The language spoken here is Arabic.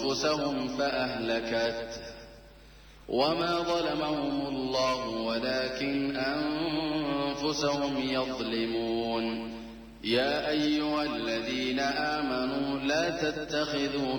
أنفسهم فأهلكته وما ظلمهم الله ولكن أنفسهم يظلمون. يا أيها الذين آمنوا لا تتخذوا